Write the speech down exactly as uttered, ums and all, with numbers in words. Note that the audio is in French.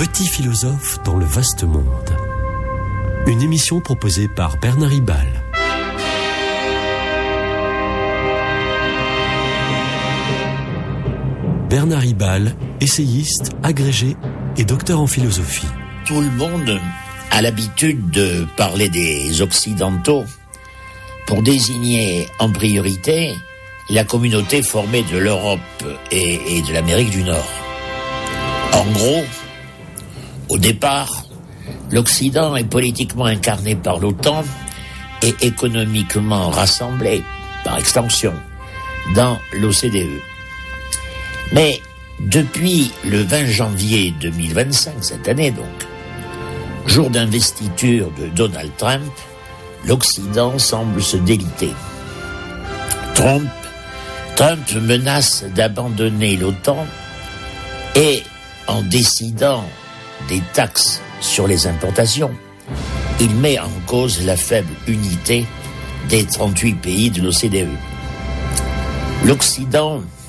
Petit philosophe dans le vaste monde. Une émission proposée par Bernard Ribal. Bernard Ribal, essayiste, agrégé et docteur en philosophie. Tout le monde a l'habitude de parler des Occidentaux pour désigner en priorité la communauté formée de l'Europe et, et de l'Amérique du Nord. En gros, au départ, l'Occident est politiquement incarné par l'OTAN et économiquement rassemblé, par extension, dans l'O C D E. Mais depuis le vingt janvier deux mille vingt-cinq, cette année donc, jour d'investiture de Donald Trump, l'Occident semble se déliter. Trump, Trump menace d'abandonner l'OTAN et, en décidant des taxes sur les importations, il met en cause la faible unité des trente-huit pays de l'O C D E. L'Occident